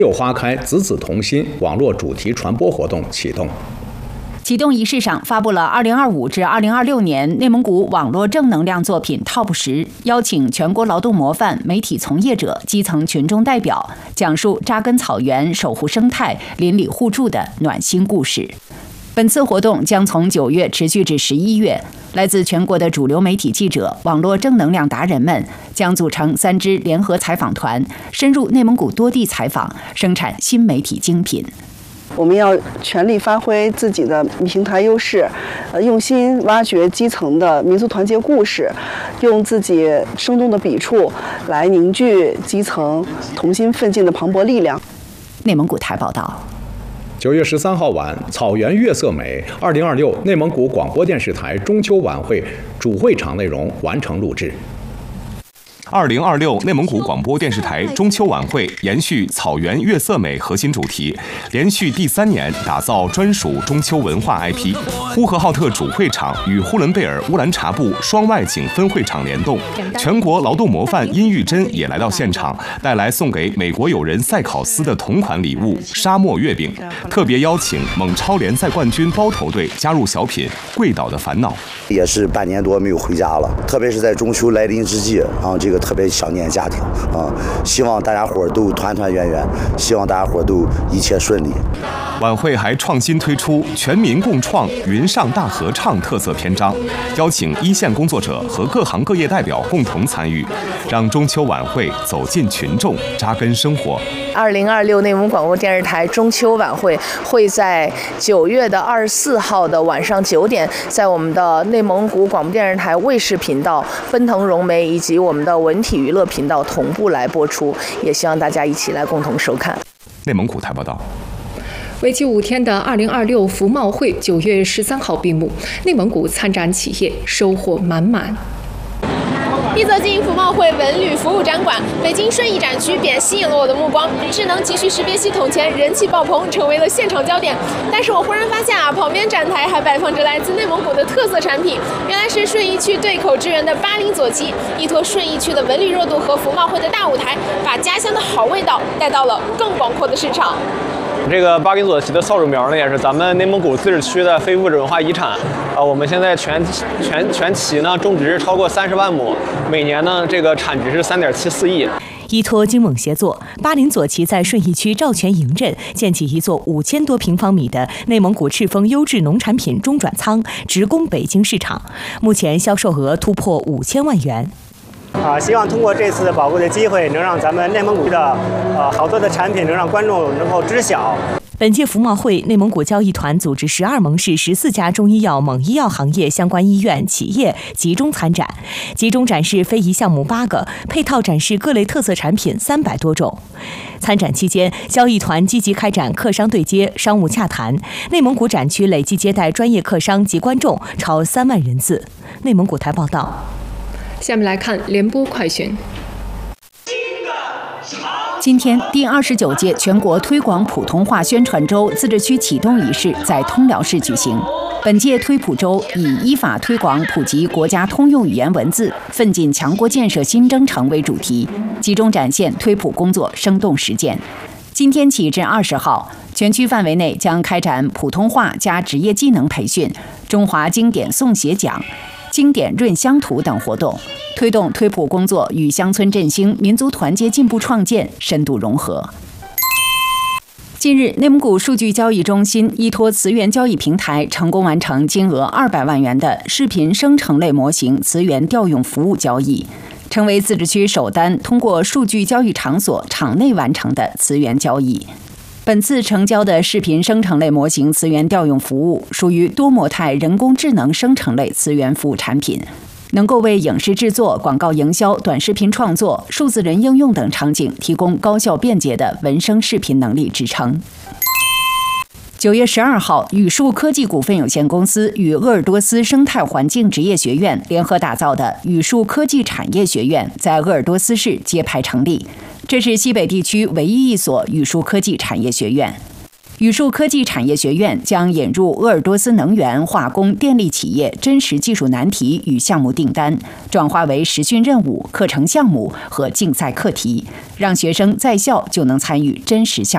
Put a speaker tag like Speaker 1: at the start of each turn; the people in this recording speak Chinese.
Speaker 1: 又花开子子同心网络主题传播活动启动。
Speaker 2: 启动仪式上发布了2025至2026年内蒙古网络正能量作品 TOP 10，邀请全国劳动模范、媒体从业者、基层群众代表，讲述扎根草原、守护生态、邻里互助的暖心故事。本次活动将从9月持续至11月，来自全国的主流媒体记者、网络正能量达人们将组成3支联合采访团，深入内蒙古多地采访，生产新媒体精品。
Speaker 3: 我们要全力发挥自己的平台优势，用心挖掘基层的民族团结故事，用自己生动的笔触来凝聚基层同心奋进的磅礴力量。
Speaker 2: 内蒙古台报道。
Speaker 1: 9月13号晚，草原月色美2026内蒙古广播电视台中秋晚会主会场内容完成录制。
Speaker 4: 2026内蒙古广播电视台中秋晚会延续草原月色美核心主题，连续第3年打造专属中秋文化 IP。呼和浩特主会场与呼伦贝尔乌兰察布双外景分会场联动，全国劳动模范殷玉珍也来到现场，带来送给美国友人塞考斯的同款礼物沙漠月饼，特别邀请蒙超联赛冠军包头队加入小品《跪倒的烦恼》。
Speaker 5: 也是半年多没有回家了，特别是在中秋来临之际这个特别想念家庭希望大家伙都团团圆圆，希望大家伙都一切顺利。
Speaker 4: 晚会还创新推出全民共创云上大合唱特色篇章，邀请一线工作者和各行各业代表共同参与，让中秋晚会走进群众，扎根生活。
Speaker 6: 2026内蒙古广播电视台中秋晚会会在9月24号的晚上9点，在我们的内蒙古广播电视台卫视频道、奔腾融媒以及我们的文体娱乐频道同步来播出，也希望大家一起来共同收看。
Speaker 4: 内蒙古台报道。
Speaker 7: 为期5天的2026服贸会9月13号闭幕，内蒙古参展企业收获满满。
Speaker 8: 一走进服贸会文旅服务展馆，北京顺义展区便吸引了我的目光。智能集序识别系统前人气爆棚，成为了现场焦点。但是我忽然发现旁边展台还摆放着来自内蒙古的特色产品，原来是顺义区对口支援的巴林左旗，依托顺义区的文旅热度和服贸会的大舞台，把家乡的好味道带到了更广阔的市场。
Speaker 9: 这个巴林左旗的扫帚苗呢，也是咱们内蒙古自治区的非物质文化遗产。我们现在全旗呢种植超过30万亩，每年呢这个产值是3.74亿。
Speaker 10: 依托京蒙协作，巴林左旗在顺义区赵全营镇建起一座5000多平方米的内蒙古赤峰优质农产品中转仓，直供北京市场，目前销售额突破5000万元。
Speaker 11: 希望通过这次宝贵的机会，能让咱们内蒙古的好多的产品能让观众能够知晓。
Speaker 10: 本届服贸会，内蒙古交易团组织12盟市14家中医药、蒙医药行业相关医院、企业集中参展，集中展示非遗项目8个，配套展示各类特色产品300多种。参展期间，交易团积极开展客商对接、商务洽谈，内蒙古展区累计接待专业客商及观众超3万人次。内蒙古台报道。
Speaker 7: 下面来看联播快讯。
Speaker 2: 今天，第29届全国推广普通话宣传周自治区启动仪式在通辽市举行。本届推普周以依法推广普及国家通用语言文字，奋进强国建设新征程为主题，集中展现推普工作生动实践。今天起至20号，全区范围内将开展普通话加职业技能培训、中华经典诵写讲、经典润乡土等活动，推动推普工作与乡村振兴、民族团结进步创建深度融合。近日，内蒙古数据交易中心依托词源交易平台，成功完成金额200万元的视频生成类模型词源调用服务交易，成为自治区首单通过数据交易场所场内完成的词源交易。本次成交的视频生成类模型词源调用服务属于多模态人工智能生成类词源服务产品，能够为影视制作、广告营销、短视频创作、数字人应用等场景提供高效便捷的文声视频能力支撑。9月12号，宇树科技股份有限公司与鄂尔多斯生态环境职业学院联合打造的宇树科技产业学院在鄂尔多斯市揭牌成立。这是西北地区唯一一所宇树科技产业学院。宇树科技产业学院将引入鄂尔多斯能源、化工、电力企业真实技术难题与项目订单，转化为实训任务、课程项目和竞赛课题，让学生在校就能参与真实项目。